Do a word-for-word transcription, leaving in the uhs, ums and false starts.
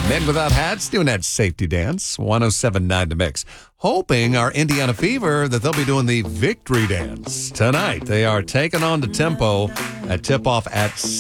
Men Without Hats doing that safety dance. one oh seven point nine The Mix. Hoping our Indiana Fever that they'll be doing the victory dance tonight. They are taking on the Tempo at tip-off at